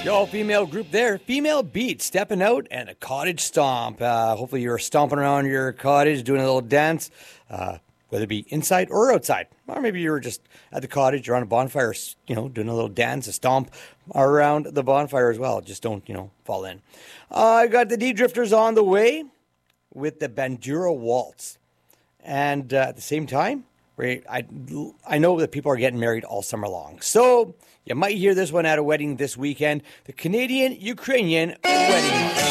All-female group there. Female Beat, Stepping Out, and a Cottage Stomp. Hopefully you're stomping around your cottage, doing a little dance, whether it be inside or outside. Or maybe you were just at the cottage or on a bonfire, doing a little dance, a stomp around the bonfire as well. Just don't, fall in. I got the D-Drifters on the way with the Bandura Waltz. And at the same time, I know that people are getting married all summer long. So you might hear this one at a wedding this weekend. The Canadian-Ukrainian wedding.